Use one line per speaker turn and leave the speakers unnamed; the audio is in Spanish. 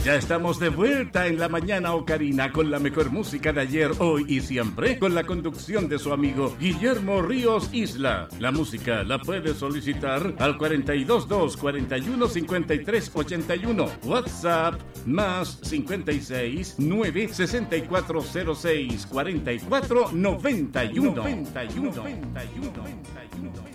Ya estamos de vuelta en la mañana ocarina con la mejor música de ayer, hoy y siempre, con la conducción de su amigo Guillermo Ríos Isla. La música la puede solicitar al 422 41 53 81. WhatsApp más 56 9 6406 44 91. 91.